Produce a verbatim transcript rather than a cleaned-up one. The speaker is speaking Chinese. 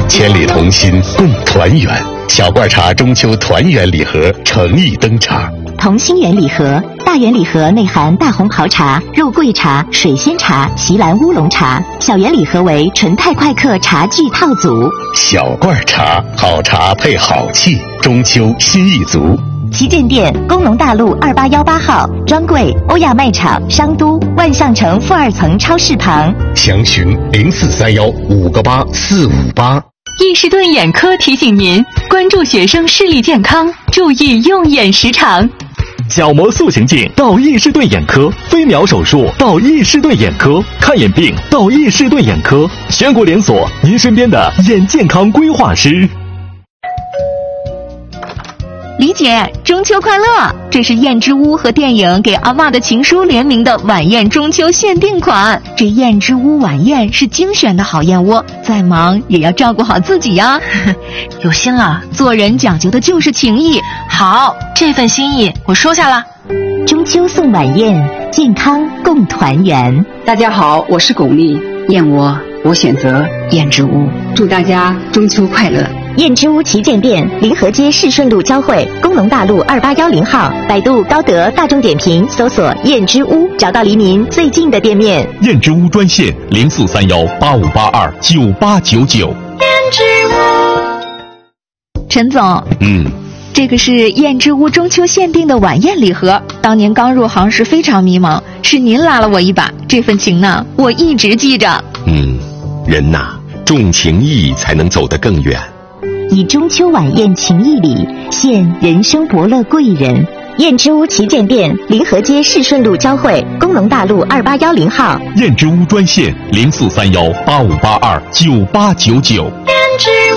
千里同心共团圆。小罐茶中秋团圆礼盒诚意登场。 同心圆礼盒，大圆礼盒内含大红袍茶、肉桂茶、水仙茶、席兰乌龙茶；小圆礼盒为纯泰快客茶具套组。 小罐茶，好茶配好气，中秋心意足。 旗舰店：工农大路二八幺八号，专柜：欧亚卖场商都万象城负二层超市旁。 详询零四三幺五个八四五八。 易士顿眼科提醒您关注学生视力健康，注意用眼时长。 角膜塑形镜到易士顿眼科，飞秒手术到易士顿眼科，看眼病到易士顿眼科，全国连锁，您身边的眼健康规划师。 李姐，中秋快乐！这是燕之屋和电影给阿嬷的情书联名的晚宴中秋限定款。这燕之屋晚宴是精选的好燕窝，再忙也要照顾好自己呀。 有心了， 做人讲究的就是情谊。 好，这份心意我收下了。 中秋送晚宴，健康共团圆。 大家好，我是巩俐，燕窝我选择燕之屋，祝大家中秋快乐。 燕之屋旗舰店：临河街市顺路交汇，工农大路二八幺零号。百度、高德、大众点评搜索“燕之屋”，找到离您最近的店面。 燕之屋专线：零四三幺八五八二九八九九。 燕之屋。陈总， 嗯， 这个是燕之屋中秋限定的晚宴礼盒。当年刚入行时非常迷茫，是您拉了我一把，这份情呢，我一直记着。 嗯，人呐，重情义才能走得更远。 以中秋晚宴情谊礼，献人生伯乐贵人。燕之屋旗舰店：临河街市顺路交汇，工农大路二八幺零号。 燕之屋专线：零四三幺八五八二九八九九。 燕之屋。